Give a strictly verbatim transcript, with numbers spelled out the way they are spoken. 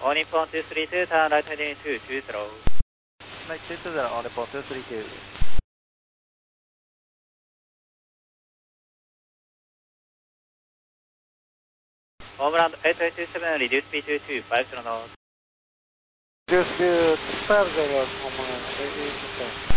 All Nippon two three two, turn right heading two two zero. Right two two zero, All Nippon two three two. Homeland eight eight two seven, reduce speed to two five zero knots. Reduce speed to five zero, Homeland eight eight two seven.